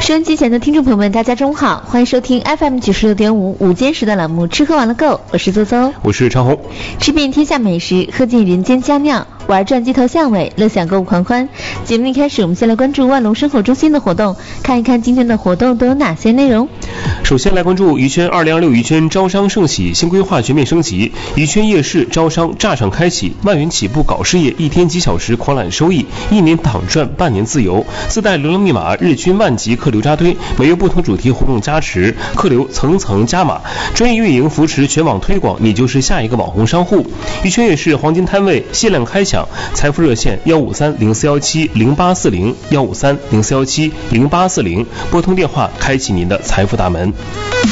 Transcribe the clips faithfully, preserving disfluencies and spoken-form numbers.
收音机前的听众朋友们，大家中午好，欢迎收听 F M 九十六点五午间时段栏目《吃喝玩乐购》，我是邹邹， 我是长红。 吃遍天下美食，喝尽人间佳妙，玩转鸡头巷尾，乐享购物狂欢。节目一开始，我们先来关注万隆生活中心的活动，看一看今天的活动都有哪些内容。 首先来关注宜圈二零二六宜圈招商盛喜，新规划全面升级，宜圈夜市招商炸上开启，万元起步搞事业，一天几小时狂揽收益，一年躺赚半年自由，自带流量密码，日均万级客流扎堆，每月不同主题活动加持，客流层层加码，专业运营扶持全网推广，你就是下一个网红商户。宜圈夜市黄金摊位限量开抢，财富热线幺五三零四幺七零八四零幺五三零四幺七零八四零，拨通电话开启您的财富大门。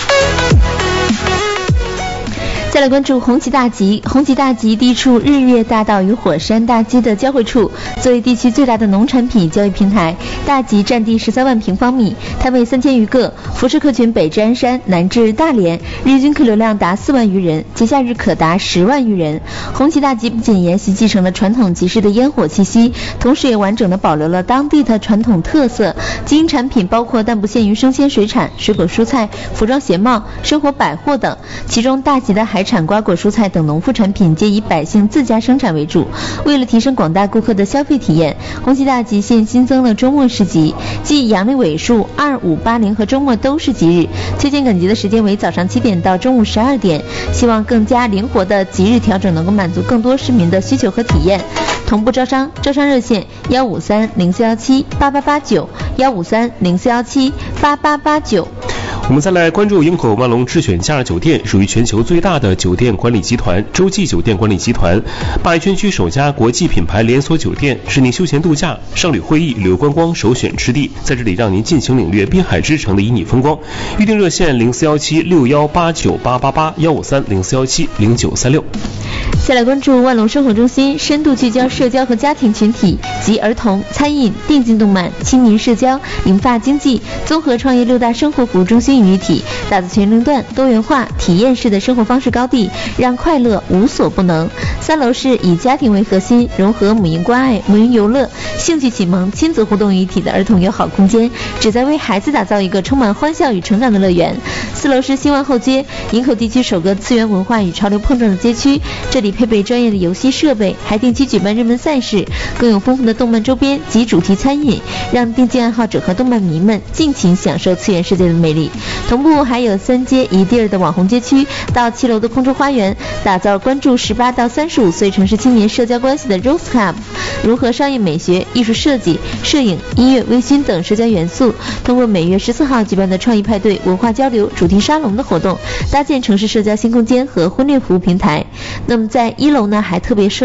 再来关注红旗大集，红旗大集地处日月大道与火山大街的交汇处，作为地区最大的农产品交易平台，大集占地十三万平方米，摊位三千余个，辐射客群北至鞍山，南至大连，日均客流量达四万余人，节假日可达十万余人。红旗大集不仅沿袭继承了传统集市的烟火气息，同时也完整的保留了当地的传统特色，经营产品包括但不限于生鲜水产、水果蔬菜、服装鞋帽、生活百货等，其中大集的海产瓜果蔬菜等农副产品皆以百姓自家生产为主。为了提升广大顾客的消费体验，红旗大集现新增了周末市集，即阳历尾数二五八零和周末都是吉日，推荐赶集的时间为早上七点到中午十二点，希望更加灵活的集日调整能够满足更多市民的需求和体验。同步招商，招商热线幺五三零四幺七八八八九幺五三零四幺七八八八九。 我们再来关注营口万隆智选假日酒店，属于全球最大的酒店管理集团洲际酒店管理集团，鲅鱼圈区首家国际品牌连锁酒店，是您休闲度假、商旅会议、旅游观光首选之地，在这里让您尽情领略滨海之城的旖旎风光。预订热线零四幺七六幺八九八八八幺五三零四幺七零九三六。 再来关注万隆生活中心，深度聚焦社交和家庭群体及儿童、餐饮、电竞动漫、青年社交、银发经济综合创业六大生活服务中心于一体，打造全龄段多元化体验式的生活方式高地，让快乐无所不能。三楼是以家庭为核心，融合母婴关爱、母婴游乐、兴趣启蒙、亲子互动于一体的儿童友好空间，旨在为孩子打造一个充满欢笑与成长的乐园。四楼是新万后街，营口地区首个次元文化与潮流碰撞的街区，这里配备专业的游戏设备，还定期举办热门赛事，更有丰富的动漫周边及主题餐饮，让电竞爱好者和动漫迷们尽情享受次元世界的魅力。同步还有三街一地儿的网红街区到七楼的空中花园，打造关注十八到三十五岁城市青年社交关系的 Rose Club， 融合商业美学、艺术设计、摄影、音乐、微醺等社交元素，通过每月十四号举办的创意派对、文化交流、主题沙龙的活动，搭建城市社交新空间和婚恋服务平台。那么在一楼呢，还特别设